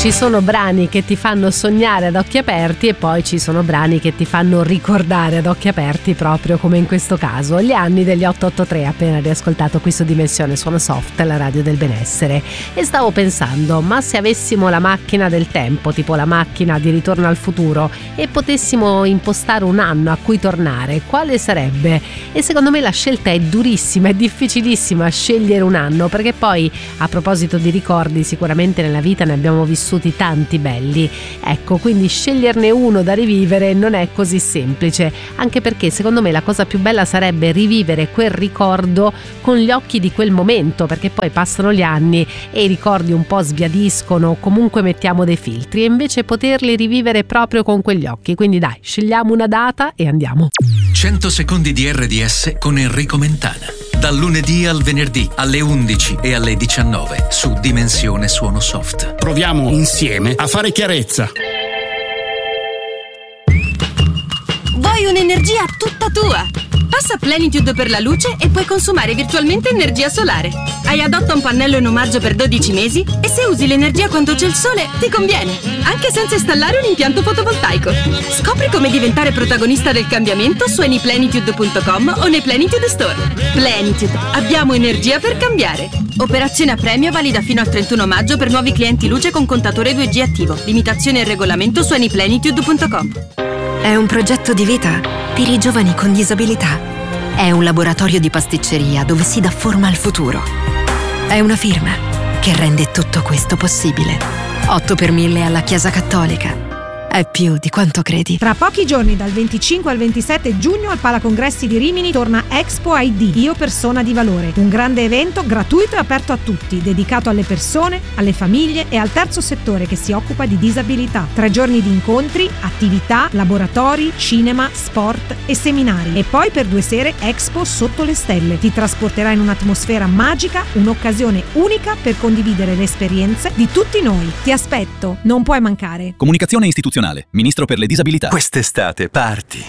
Ci sono brani che ti fanno sognare ad occhi aperti e poi ci sono brani che ti fanno ricordare ad occhi aperti, proprio come in questo caso. Gli anni degli 883, appena riascoltato qui su Dimensione Suono Soft, la radio del benessere. E stavo pensando, ma se avessimo la macchina del tempo, tipo la macchina di Ritorno al futuro, e potessimo impostare un anno a cui tornare, quale sarebbe? E secondo me la scelta è durissima, è difficilissima scegliere un anno, perché poi, a proposito di ricordi, sicuramente nella vita ne abbiamo vissuti tanti belli. Ecco, quindi sceglierne uno da rivivere non è così semplice, anche perché secondo me la cosa più bella sarebbe rivivere quel ricordo con gli occhi di quel momento, perché poi passano gli anni e i ricordi un po' sbiadiscono, comunque mettiamo dei filtri, e invece poterli rivivere proprio con quegli occhi. Quindi dai, scegliamo una data e andiamo. 100 secondi di RDS con Enrico Mentana. Dal lunedì al venerdì alle 11 e alle 19 su Dimensione Suono Soft. Proviamo insieme a fare chiarezza. Vuoi un'energia tutta tua? Passa Plenitude per la luce e puoi consumare virtualmente energia solare. Hai adotta un pannello in omaggio per 12 mesi e se usi l'energia quando c'è il sole ti conviene, anche senza installare un impianto fotovoltaico. Scopri come diventare protagonista del cambiamento su anyplenitude.com o nei Plenitude Store. Plenitude, abbiamo energia per cambiare. Operazione a premio valida fino al 31 maggio per nuovi clienti luce con contatore 2G attivo. Limitazione e regolamento su anyplenitude.com. È un progetto di vita per i giovani con disabilità. È un laboratorio di pasticceria dove si dà forma al futuro. È una firma che rende tutto questo possibile. 8 per 1000 alla Chiesa Cattolica. È più di quanto credi. Tra pochi giorni, dal 25 al 27 giugno, al Palacongressi di Rimini torna Expo ID, Io Persona di Valore. Un grande evento gratuito e aperto a tutti, dedicato alle persone, alle famiglie e al terzo settore che si occupa di disabilità. 3 giorni di incontri, attività, laboratori, cinema, sport e seminari. E poi per 2 sere Expo sotto le stelle. Ti trasporterà in un'atmosfera magica, un'occasione unica per condividere le esperienze di tutti noi. Ti aspetto, non puoi mancare. Comunicazione istituzionale. Ministro per le disabilità. Quest'estate parti,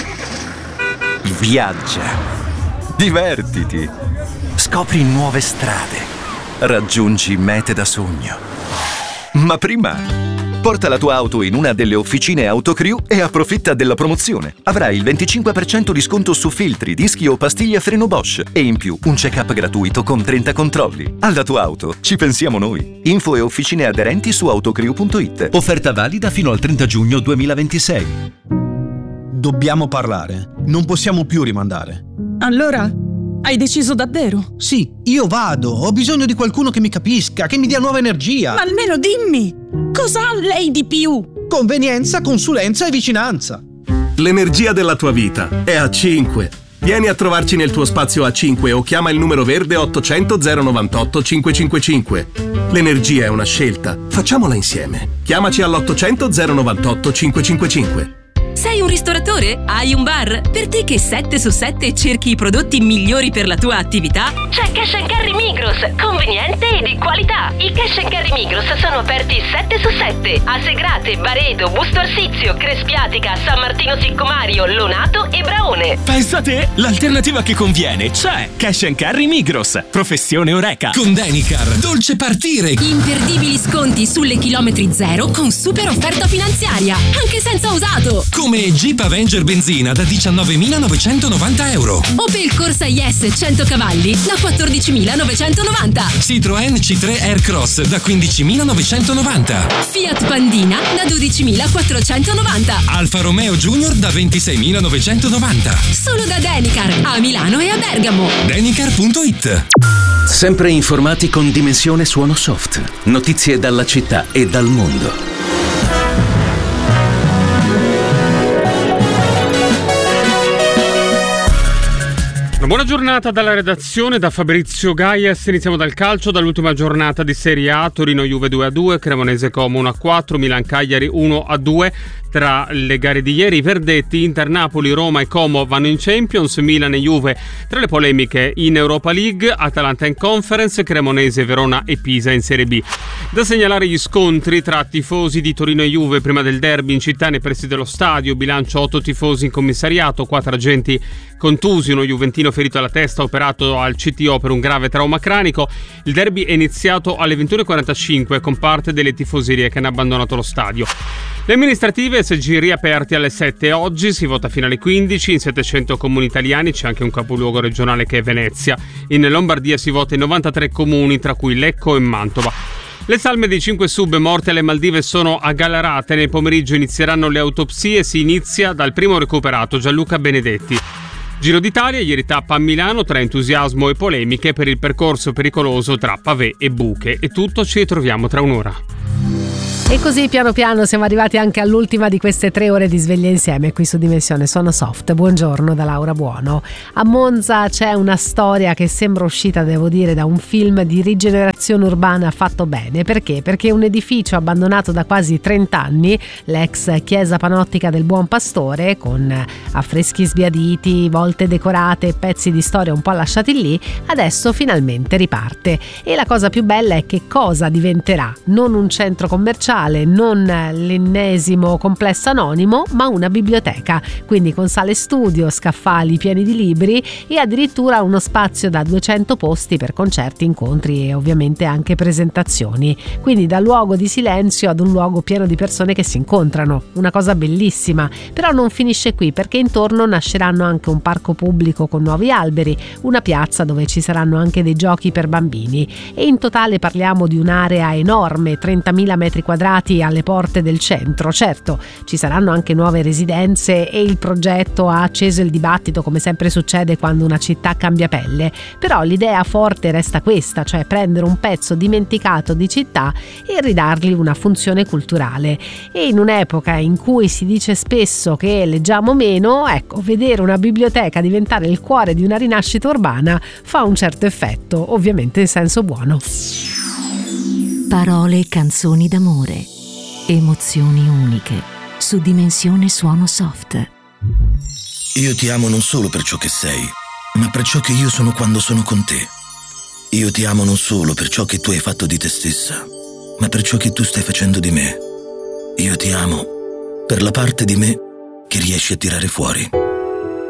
viaggia, divertiti, scopri nuove strade, raggiungi mete da sogno. Ma prima, porta la tua auto in una delle officine Autocrew e approfitta della promozione. Avrai il 25% di sconto su filtri, dischi o pastiglie a freno Bosch e in più un check-up gratuito con 30 controlli. Alla tua auto ci pensiamo noi. Info e officine aderenti su autocrew.it. Offerta valida fino al 30 giugno 2026. Dobbiamo parlare. Non possiamo più rimandare. Allora, hai deciso davvero? Sì, io vado. Ho bisogno di qualcuno che mi capisca, che mi dia nuova energia. Ma almeno dimmi, cosa ha lei di più? Convenienza, consulenza e vicinanza. L'energia della tua vita è A5. Vieni a trovarci nel tuo spazio A5 o chiama il numero verde 800 098 555. L'energia è una scelta, facciamola insieme. Chiamaci all'800 098 555. Sei un ristoratore? Hai un bar? Per te che 7 su 7 cerchi i prodotti migliori per la tua attività? C'è Cash & Carry Migros, conveniente e di qualità. I Cash & Carry Migros sono aperti 7 su 7 a Segrate, Baredo, Busto Arsizio, Crespiatica, San Martino Siccomario, Lonato e Braone. Pensa a te, l'alternativa che conviene c'è. Cash & Carry Migros, professione Oreca. Con Denicar, dolce partire. Imperdibili sconti sulle chilometri zero con super offerta finanziaria, anche senza usato. Come Jeep Avenger benzina da 19.990 euro. Opel Corsa IS 100 cavalli da 14.990. Citroen C3 Aircross da 15.990. Fiat Pandina da 12.490. Alfa Romeo Junior da 26.990. Solo da Denicar a Milano e a Bergamo. Denicar.it. Sempre informati con Dimensione Suono Soft. Notizie dalla città e dal mondo. Una buona giornata dalla redazione, da Fabrizio Gaies. Iniziamo dal calcio, dall'ultima giornata di Serie A. Torino-Juve 2-2, Cremonese Como 1-4, Milan-Cagliari 1-2. Tra le gare di ieri, Verdetti, Inter, Napoli, Roma e Como vanno in Champions, Milan e Juve tra le polemiche in Europa League, Atalanta in Conference, Cremonese, Verona e Pisa in Serie B. Da segnalare gli scontri tra tifosi di Torino e Juve prima del derby in città nei pressi dello stadio, bilancio 8 tifosi in commissariato, 4 agenti contusi, uno juventino ferito alla testa operato al CTO per un grave trauma cranico. Il derby è iniziato alle 21:45 con parte delle tifoserie che hanno abbandonato lo stadio. Le amministrative, seggi riaperti alle 7 oggi, si vota fino alle 15, in 700 comuni italiani, c'è anche un capoluogo regionale che è Venezia. In Lombardia si vota in 93 comuni, tra cui Lecco e Mantova. Le salme dei 5 sub morti alle Maldive sono aggalarate, nel pomeriggio inizieranno le autopsie e si inizia dal primo recuperato, Gianluca Benedetti. Giro d'Italia, ieri tappa a Milano tra entusiasmo e polemiche per il percorso pericoloso tra Pavé e buche. E tutto, ci ritroviamo tra un'ora. E così piano piano siamo arrivati anche all'ultima di queste 3 ore di sveglia insieme qui su Dimensione Suono Soft. Buongiorno da Laura Buono. A Monza c'è una storia che sembra uscita, devo dire, da un film di rigenerazione urbana fatto bene. Perché? Perché un edificio abbandonato da quasi 30 anni, l'ex chiesa panottica del Buon Pastore, con affreschi sbiaditi, volte decorate e pezzi di storia un po' lasciati lì, adesso finalmente riparte. E la cosa più bella è che cosa diventerà? Non un centro commerciale, non l'ennesimo complesso anonimo, ma una biblioteca, quindi con sale studio, scaffali pieni di libri e addirittura uno spazio da 200 posti per concerti, incontri e ovviamente anche presentazioni. Quindi da luogo di silenzio ad un luogo pieno di persone che si incontrano, una cosa bellissima. Però non finisce qui, perché intorno nasceranno anche un parco pubblico con nuovi alberi, una piazza dove ci saranno anche dei giochi per bambini e in totale parliamo di un'area enorme, 30.000 metri quadrati alle porte del centro. Certo, ci saranno anche nuove residenze e il progetto ha acceso il dibattito, come sempre succede quando una città cambia pelle, però l'idea forte resta questa, cioè prendere un pezzo dimenticato di città e ridargli una funzione culturale. E in un'epoca in cui si dice spesso che leggiamo meno, ecco, vedere una biblioteca diventare il cuore di una rinascita urbana fa un certo effetto, ovviamente in senso buono. Parole e canzoni d'amore, emozioni uniche, su Dimensione Suono Soft. Io ti amo non solo per ciò che sei, ma per ciò che io sono quando sono con te. Io ti amo non solo per ciò che tu hai fatto di te stessa, ma per ciò che tu stai facendo di me. Io ti amo per la parte di me che riesci a tirare fuori.